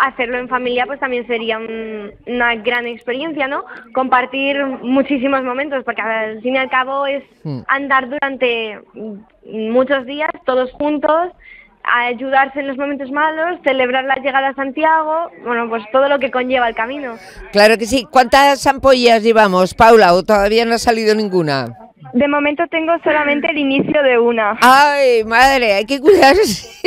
hacerlo en familia pues también sería una gran experiencia, ¿no? Compartir muchísimos momentos, porque al fin y al cabo es andar durante muchos días todos juntos, a ayudarse en los momentos malos, celebrar la llegada a Santiago, bueno, pues todo lo que conlleva el camino. Claro que sí. ¿Cuántas ampollas llevamos, Paula, o todavía no ha salido ninguna? De momento tengo solamente el inicio de una. ¡Ay, madre! Hay que cuidarse.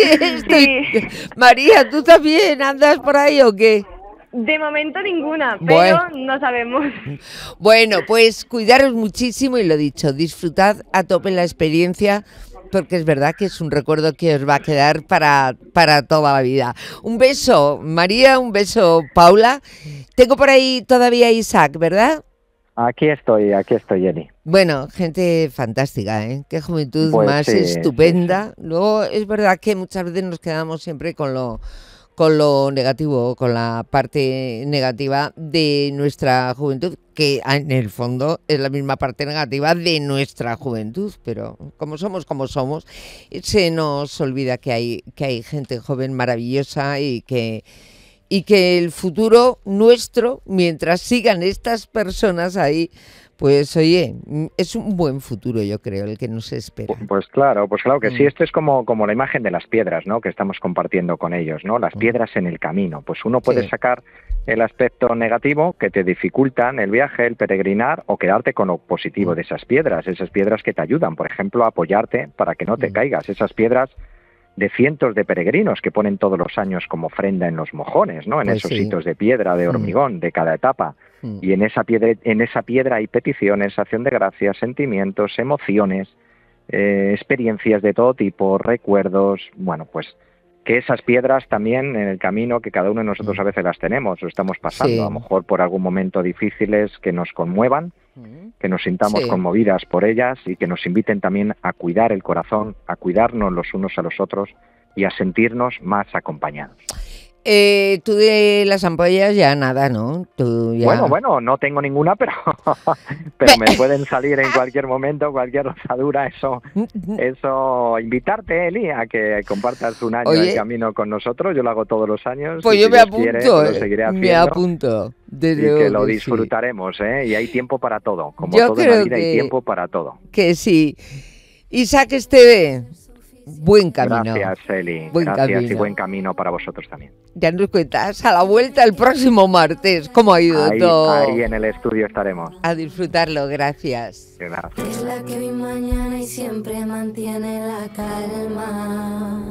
Sí. María, ¿tú también andas por ahí o qué? De momento ninguna, pero no sabemos. Bueno, pues cuidaros muchísimo y lo dicho, disfrutad a tope la experiencia, porque es verdad que es un recuerdo que os va a quedar para toda la vida. Un beso, María, un beso, Paula. Tengo por ahí todavía a Isaac, ¿verdad? Aquí estoy, Jenny. Bueno, gente fantástica, ¿eh? Qué juventud Pues más sí, estupenda. sí. Luego, es verdad que muchas veces nos quedamos siempre con lo negativo, con la parte negativa de nuestra juventud, que en el fondo es la misma parte negativa de nuestra juventud, pero como somos, se nos olvida que hay gente joven maravillosa y que el futuro nuestro, mientras sigan estas personas ahí, pues oye, es un buen futuro, yo creo, el que nos espera. Pues claro que sí. Esto es como la imagen de las piedras, ¿no? Que estamos compartiendo con ellos, ¿no? Las piedras en el camino. Pues uno puede sacar el aspecto negativo que te dificultan el viaje, el peregrinar, o quedarte con lo positivo de esas piedras que te ayudan, por ejemplo, a apoyarte para que no te caigas. Esas piedras de cientos de peregrinos que ponen todos los años como ofrenda en los mojones, ¿no? En Pues esos sí. hitos de piedra, de hormigón, de cada etapa. Y en esa piedra hay peticiones, acción de gracias, sentimientos, emociones, experiencias de todo tipo, recuerdos. Bueno, pues que esas piedras también en el camino, que cada uno de nosotros a veces las tenemos, lo estamos pasando, Sí. a lo mejor por algún momento difíciles, que nos conmuevan, que nos sintamos conmovidas por ellas y que nos inviten también a cuidar el corazón, a cuidarnos los unos a los otros y a sentirnos más acompañados. Tú de las ampollas ya nada, ¿no? Tú ya... Bueno, no tengo ninguna, pero me pueden salir en cualquier momento, cualquier rosadura, eso, invitarte, Eli, a que compartas un año el camino con nosotros. Yo lo hago todos los años. Pues y yo si me Dios apunto, quiere, pues lo seguiré haciendo. me apunto. Y que lo disfrutaremos, y hay tiempo para todo, como yo todo en la vida hay tiempo para todo. Que sí. Isaac Esteve, buen camino. Gracias, Eli. Buen Gracias camino. y buen camino para vosotros también. Ya nos cuentas a la vuelta el próximo martes cómo ha ido todo. Ahí en el estudio estaremos. A disfrutarlo, gracias. Gracias. Es la que vi mañana y siempre mantiene la calma.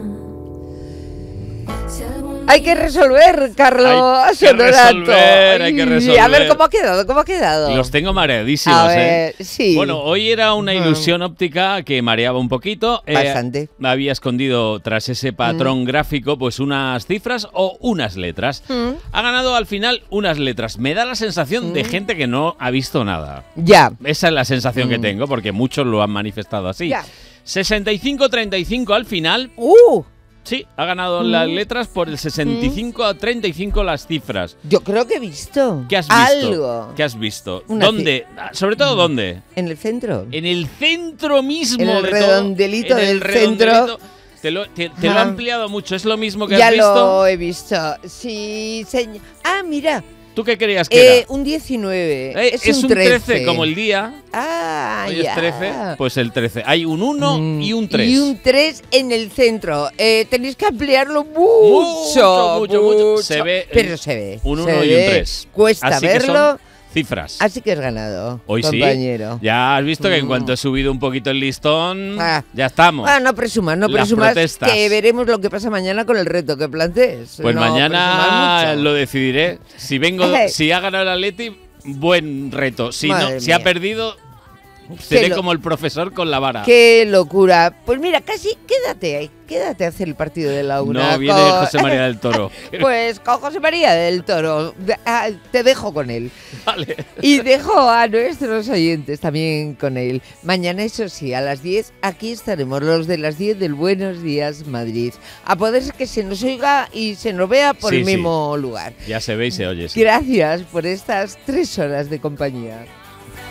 Hay que resolver, Carlos. Hay que resolver. A ver, ¿cómo ha quedado? Los tengo mareadísimos, A ver, sí. Bueno, hoy era una ilusión óptica que mareaba un poquito. Bastante. Me había escondido tras ese patrón gráfico pues unas cifras o unas letras. Ha ganado al final unas letras. Me da la sensación de gente que no ha visto nada. Ya. Esa es la sensación que tengo, porque muchos lo han manifestado así. Ya. 65-35 al final. Sí, ha ganado las letras por el 65-35 las cifras. Yo creo que he visto. ¿Qué has visto? Algo. ¿Qué has visto? Una ¿Dónde? Sobre todo, ¿dónde? En el centro. En el centro mismo En el de redondelito todo. En el del centro. redondelito. Te lo ha ampliado mucho. ¿Es lo mismo que Ya has visto? lo he visto. Sí, señor. Ah, mira. ¿Tú qué creías que era? Un 19. Es un 13, como el día. Ah, Hoy ya. es 13, pues el 13. Hay un 1 y un 3. Y un 3 en el centro. Tenéis que ampliarlo mucho. Se ve. Pero se ve. Un 1 se y un ve. 3. Cuesta Así verlo. Que son cifras. Así que has ganado, Hoy compañero. Sí. Ya has visto que en cuanto he subido un poquito el listón, ya estamos. No presumas, Las protestas. que veremos lo que pasa mañana con el reto que plantees. Pues no mañana lo decidiré. Si ha ganado el Atleti, buen reto. Si ha perdido, seré como el profesor con la vara. ¡Qué locura! Pues mira, casi quédate a hacer el partido de la una. No, viene José María del Toro. Pues con José María del Toro, te dejo con él. Vale. Y dejo a nuestros oyentes también con él. Mañana, eso sí, a las 10, aquí estaremos los de las 10 del Buenos Días Madrid. A poder ser que se nos oiga y se nos vea por el mismo lugar. Ya se ve y se oye. Gracias por estas 3 horas de compañía.